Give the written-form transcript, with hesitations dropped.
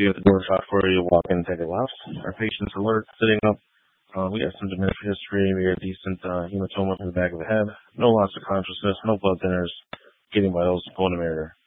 We have the door shot for you. Walk in, take a left. Our patient's alert, sitting up. We got some diminished history. We got decent hematoma in the back of the head. No loss of consciousness. No blood thinners. Getting vitals. Going to Mariner.